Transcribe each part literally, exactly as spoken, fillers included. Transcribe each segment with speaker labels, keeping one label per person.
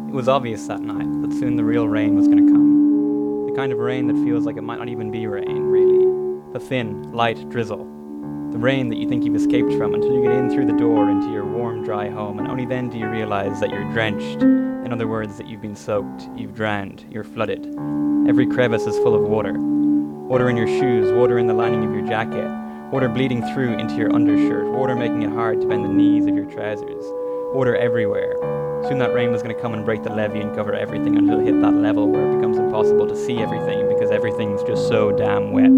Speaker 1: It was obvious that night that soon the real rain was going to come. The kind of rain that feels like it might not even be rain, really. The thin, light drizzle. The rain that you think you've escaped from until you get in through the door into your warm, dry home, and only then do you realize that you're drenched. In other words, that you've been soaked, you've drowned, you're flooded. Every crevice is full of water. Water in your shoes, water in the lining of your jacket, water bleeding through into your undershirt, water making it hard to bend the knees of your trousers. Water everywhere. Soon that rain was going to come and break the levee and cover everything until it hit that level where it becomes impossible to see everything because everything's just so damn wet.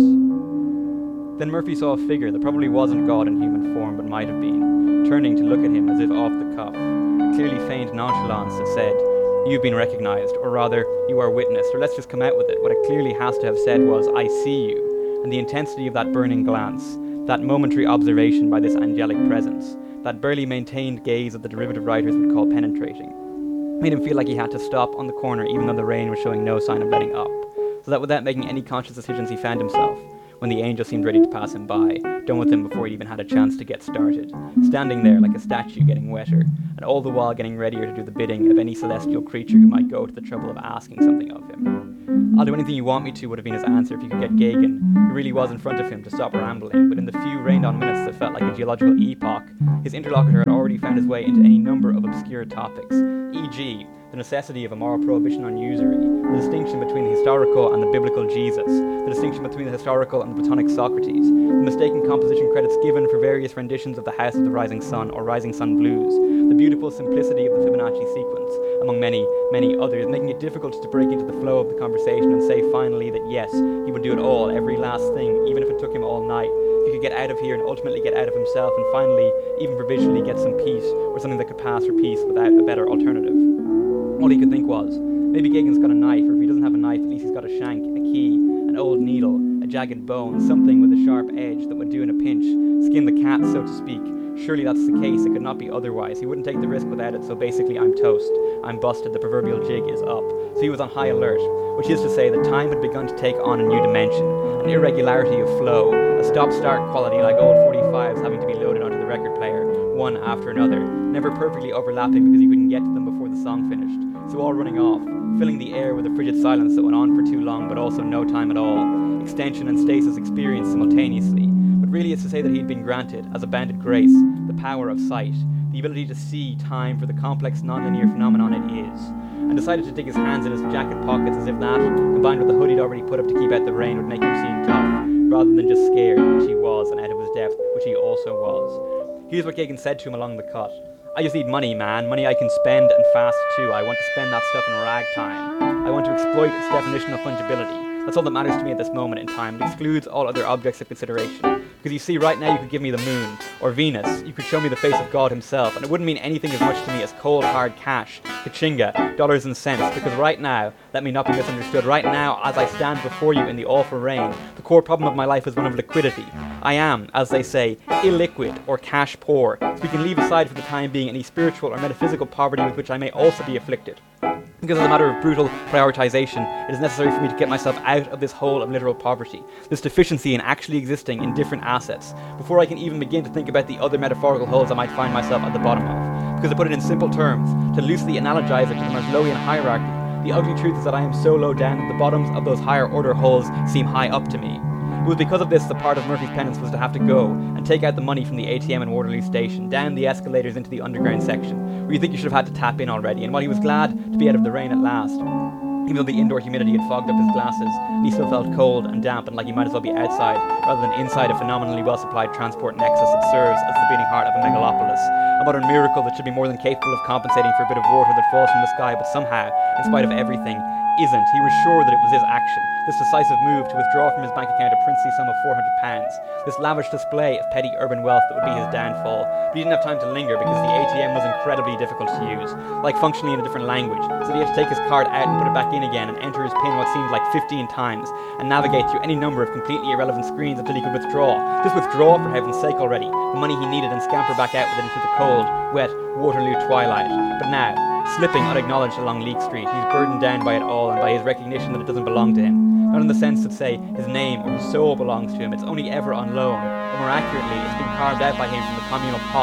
Speaker 1: Then Murphy saw a figure that probably wasn't God in human form but might have been, turning to look at him as if off the cuff. A clearly feigned nonchalance that said, "You've been recognized," or rather, "You are witnessed," or let's just come out with it. What it clearly has to have said was, "I see you." And the intensity of that burning glance, that momentary observation by this angelic presence, that barely maintained gaze that the derivative writers would call penetrating, made him feel like he had to stop on the corner even though the rain was showing no sign of letting up, so that without making any conscious decisions he found himself, when the angel seemed ready to pass him by, done with him before he'd even had a chance to get started, standing there like a statue getting wetter, and all the while getting readier to do the bidding of any celestial creature who might go to the trouble of asking something of him. "I'll do anything you want me to," would have been his answer if he could get Gagan, who really was in front of him, to stop rambling, but in the few rained-on minutes that felt like a geological epoch, his interlocutor had already found his way into any number of obscure topics, for example, the necessity of a moral prohibition on usury, the distinction between the historical and the biblical Jesus, the distinction between the historical and the Platonic Socrates, the mistaken composition credits given for various renditions of the House of the Rising Sun or Rising Sun Blues, the beautiful simplicity of the Fibonacci sequence, among many, many others, making it difficult to break into the flow of the conversation and say finally that yes, he would do it all, every last thing, even if it took him all night. If he could get out of here and ultimately get out of himself and finally, even provisionally, get some peace or something that could pass for peace without a better alternative. All he could think was, maybe Gagan's got a knife, or if he doesn't have a knife, at least he's got a shank, a key, an old needle, a jagged bone, something with a sharp edge that would do in a pinch, skin the cat, so to speak. Surely that's the case, it could not be otherwise. He wouldn't take the risk without it, so basically I'm toast. I'm busted, the proverbial jig is up. So he was on high alert, which is to say that time had begun to take on a new dimension, an irregularity of flow, a stop-start quality like old forty-fives having to be loaded onto the record player, one after another, never perfectly overlapping because you couldn't get to them before the song finished. So all running off, filling the air with a frigid silence that went on for too long but also no time at all, extension and stasis experienced simultaneously. But really it's to say that he'd been granted, as a bounded grace, the power of sight, the ability to see time for the complex non-linear phenomenon it is, and decided to dig his hands in his jacket pockets as if that, combined with the hood he'd already put up to keep out the rain, would make him seem tough, rather than just scared, which he was, and out of his depth, which he also was. Here's what Gagan said to him along the cut. "I just need money, man. Money I can spend, and fast too. I want to spend that stuff in ragtime. I want to exploit its definition of fungibility. That's all that matters to me at this moment in time. It excludes all other objects of consideration. Because you see, right now you could give me the moon, or Venus. You could show me the face of God himself, and it wouldn't mean anything as much to me as cold, hard cash, kachinga, dollars and cents. Because right now, let me not be misunderstood, right now, as I stand before you in the awful rain, the core problem of my life is one of liquidity. I am, as they say, illiquid, or cash poor. So we can leave aside for the time being any spiritual or metaphysical poverty with which I may also be afflicted. Because as a matter of brutal prioritization, it is necessary for me to get myself out of this hole of literal poverty, this deficiency in actually existing in different assets, before I can even begin to think about the other metaphorical holes I might find myself at the bottom of. Because to put it in simple terms, to loosely analogize it to the Maslowian hierarchy, the ugly truth is that I am so low down that the bottoms of those higher order holes seem high up to me. It was because of this that part of Murphy's penance was to have to go and take out the money from the A T M in Waterloo Station, down the escalators into the underground section, where you think you should have had to tap in already, and while he was glad to be out of the rain at last, even though the indoor humidity had fogged up his glasses, and he still felt cold and damp and like he might as well be outside rather than inside a phenomenally well-supplied transport nexus that serves as the beating heart of a megalopolis, a modern miracle that should be more than capable of compensating for a bit of water that falls from the sky but somehow, in spite of everything, isn't. He was sure that it was his action, this decisive move to withdraw from his bank account a princely sum of four hundred pounds, this lavish display of petty urban wealth that would be his downfall. But he didn't have time to linger because the A T M was incredibly difficult to use, like functionally in a different language, so he had to take his card out and put it back in again and enter his PIN what seemed like fifteen times, and navigate through any number of completely irrelevant screens until he could withdraw. Just withdraw, for heaven's sake already, the money he needed, and scamper back out with it into the cold, wet Waterloo twilight. But now, slipping unacknowledged along Leek Street, he's burdened down by it all and by his recognition that it doesn't belong to him. Not in the sense that, say, his name or his soul belongs to him, it's only ever on loan, or more accurately, it's been carved out by him from the communal pot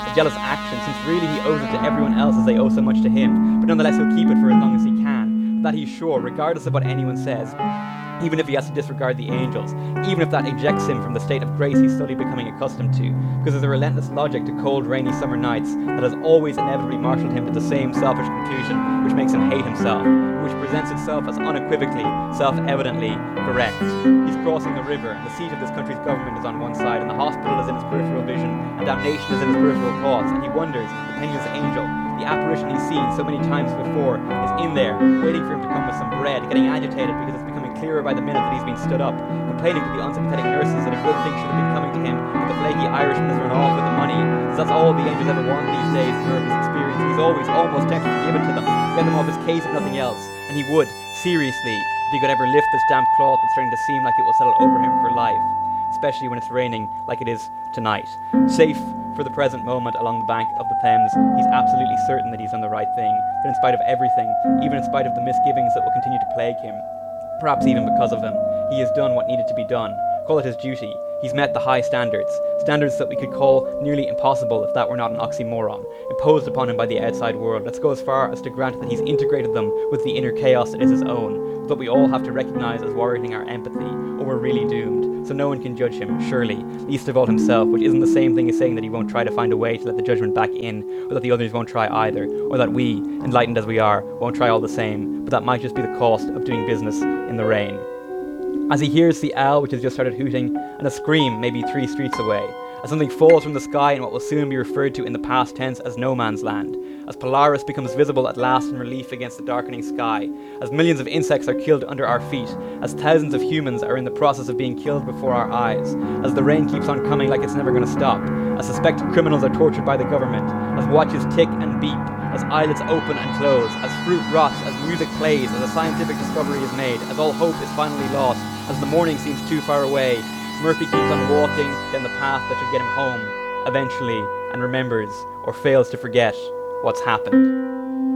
Speaker 1: a jealous action, since really he owes it to everyone else as they owe so much to him, but nonetheless he'll keep it for as long as he can. That he's sure, regardless of what anyone says, even if he has to disregard the angels, even if that ejects him from the state of grace he's slowly becoming accustomed to, because there's a relentless logic to cold, rainy summer nights that has always inevitably marshaled him to the same selfish conclusion which makes him hate himself, which presents itself as unequivocally, self-evidently correct. He's crossing the river, and the seat of this country's government is on one side, and the hospital is in his peripheral vision, and damnation is in his peripheral thoughts, and he wonders, the penniless angel, the apparition he's seen so many times before, is in there, waiting for him to come with some bread, getting agitated because it's becoming clearer by the minute that he's been stood up, complaining to the unsympathetic nurses that a good thing should have been coming to him, but the flaky Irishman has run off with the money. So that's all the angels ever want these days, in Murphy's experience. He's always almost tempted to give it to them, get them off his case if nothing else, and he would, seriously, if he could ever lift this damp cloth that's starting to seem like it will settle over him for life, especially when it's raining like it is tonight. Safe for the present moment along the bank of the Thames, he's absolutely certain that he's done the right thing, that in spite of everything, even in spite of the misgivings that will continue to plague him, perhaps even because of them, he has done what needed to be done. Call it his duty. He's met the high standards, standards that we could call nearly impossible if that were not an oxymoron, imposed upon him by the outside world. Let's go as far as to grant that he's integrated them with the inner chaos that is his own, but we all have to recognise as warranting our empathy, or we're really doomed. So no one can judge him, surely, least of all himself, which isn't the same thing as saying that he won't try to find a way to let the judgment back in, or that the others won't try either, or that we, enlightened as we are, won't try all the same, but that might just be the cost of doing business in the rain. As he hears the owl which has just started hooting, and a scream maybe three streets away, as something falls from the sky in what will soon be referred to in the past tense as no man's land, as Polaris becomes visible at last in relief against the darkening sky, as millions of insects are killed under our feet, as thousands of humans are in the process of being killed before our eyes, as the rain keeps on coming like it's never going to stop, as suspected criminals are tortured by the government, as watches tick and beep, as eyelids open and close, as fruit rots, as music plays, as a scientific discovery is made, as all hope is finally lost, as the morning seems too far away, Murphy keeps on walking down the path that should get him home, eventually, and remembers, or fails to forget, what's happened.